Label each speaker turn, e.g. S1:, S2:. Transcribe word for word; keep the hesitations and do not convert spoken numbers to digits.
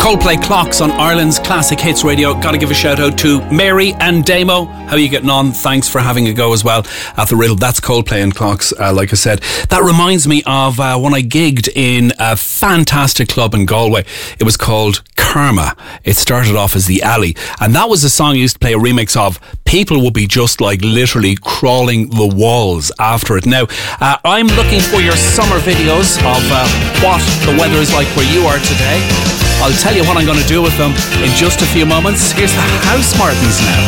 S1: Coldplay Clocks on Ireland's Classic Hits Radio. Got to give a shout out to Mary and Damo. How are you getting on? Thanks for having a go as well at the Riddle. That's Coldplay and Clocks, uh, like I said. That reminds me of uh, when I gigged in a fantastic club in Galway. It was called Karma. It started off as The Alley, and that was a song I used to play a remix of. People would be just like literally crawling the walls after it. Now, uh, I'm looking for your summer videos of uh, what the weather is like where you are today. I'll tell you what I'm going to do with them in just a few moments. Here's the House Martins now.